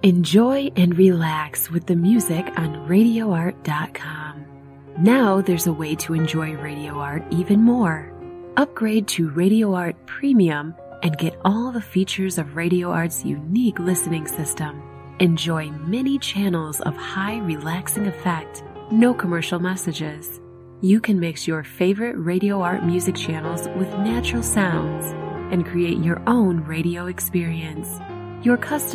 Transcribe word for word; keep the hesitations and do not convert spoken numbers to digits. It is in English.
Enjoy and relax with the music on radio art dot com. Now there's a way to enjoy Radio Art even more. Upgrade to Radio Art Premium and get all the features of Radio Art's unique listening system. Enjoy many channels of high relaxing effect, no commercial messages. You can mix your favorite Radio Art music channels with natural sounds and create your own radio experience. Your custom